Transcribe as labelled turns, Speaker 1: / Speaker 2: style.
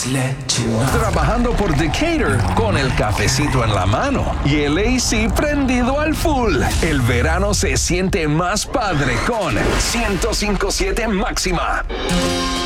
Speaker 1: Just let you know.
Speaker 2: Trabajando por Decatur con el cafecito en la mano y el AC prendido al full. El verano se siente más padre con 105.7 Máxima.